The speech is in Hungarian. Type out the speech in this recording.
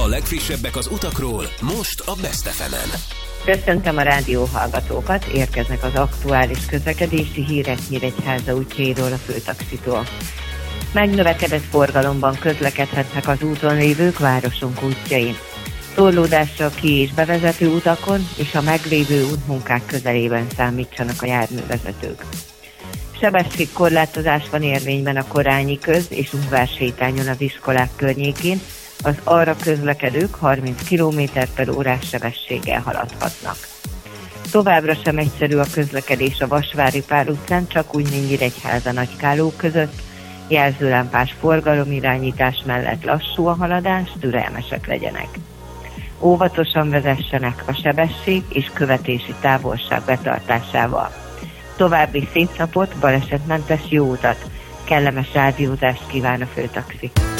A legfrissebbek az utakról, most a Best FM-en. Köszöntöm a rádió hallgatókat, érkeznek az aktuális közlekedési hírek Nyíregyháza útjairól a főtaxitól. Megnövekedett forgalomban közlekedhetnek az úton lévők városunk útjain. Torlódásra ki- és bevezető utakon és a meglévő útmunkák közelében számítsanak a járművezetők. Sebességkorlátozás van érvényben a Korányi köz- és Ungvár sétányon az iskolák környékén, az arra közlekedők 30 km/h sebességgel haladhatnak. Továbbra sem egyszerű a közlekedés a Vasvári Pál utcán, csak úgy, mint Nyíregyháza Nagykáló között. Jelzőlámpás forgalomirányítás mellett lassú a haladás, türelmesek legyenek. Óvatosan vezessenek a sebesség és követési távolság betartásával. További szép napot, balesetmentes jó utat, kellemes rádiózást kíván a főtaxi.